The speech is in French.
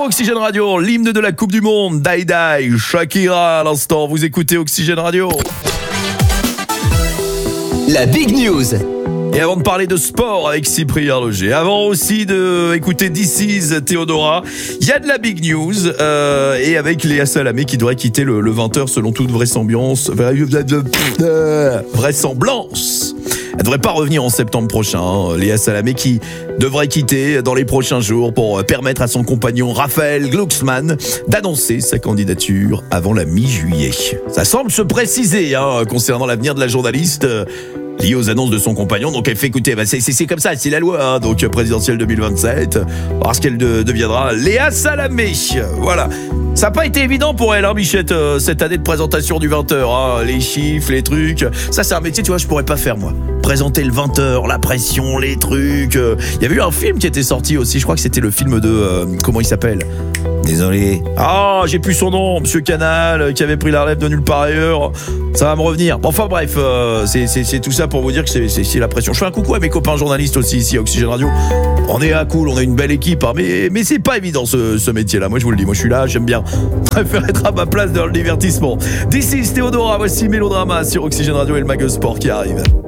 Oxygène Radio, l'hymne de la Coupe du Monde, Die Die, Shakira à l'instant, vous écoutez Oxygène Radio. La Big News. Et avant de parler de sport avec Cyprien Loger, avant aussi de écouter This Is Théodora, il y a de la Big News et avec Léa Salamé qui devrait quitter le 20h selon toute vraisemblance. Elle devrait pas revenir en septembre prochain, hein. Léa Salamé qui devrait quitter dans les prochains jours pour permettre à son compagnon Raphaël Glucksmann d'annoncer sa candidature avant la mi-juillet. Ça semble se préciser concernant l'avenir de la journaliste lié aux annonces de son compagnon. Donc elle fait écouter, c'est comme ça, c'est la loi, hein, donc présidentielle 2027, parce qu'elle deviendra Léa Salamé. Voilà. Ça n'a pas été évident pour elle, Bichette, cette année de présentation du 20h, les chiffres, les trucs. Ça, c'est un métier, tu vois, je pourrais pas faire, moi. Présenter le 20h, la pression, les trucs. Il y avait eu un film qui était sorti aussi, je crois que c'était le film de... comment il s'appelle ? Désolé. J'ai plus son nom, Monsieur Canal, qui avait pris la relève de nulle part ailleurs. Ça va me revenir. Enfin bref, c'est tout ça pour vous dire que c'est la pression. Je fais un coucou à mes copains journalistes aussi ici à Oxygène Radio. On est cool, on a une belle équipe, mais c'est pas évident ce métier-là. Moi je vous le dis, moi je suis là, j'aime bien. Préfère être à ma place dans le divertissement. This is Théodora, voici Mélodrama sur Oxygène Radio et le Mag Sport qui arrive.